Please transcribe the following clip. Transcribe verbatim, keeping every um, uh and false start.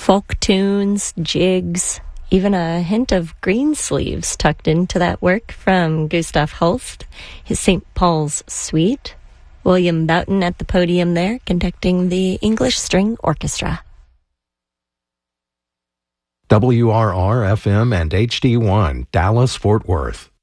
Folk tunes, jigs, even a hint of Greensleeves tucked into that work from Gustav Holst, his Saint Paul's Suite. William Boughton at the podium there, conducting the English String Orchestra. W R R F M and H D one, Dallas, Fort Worth.